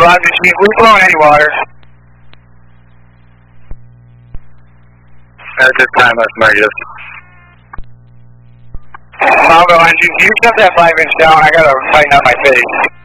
5 inch heat. We blowing any water. At this time, that's negative. Bravo engine, can you shut that 5 inch down? I gotta tighten up my face.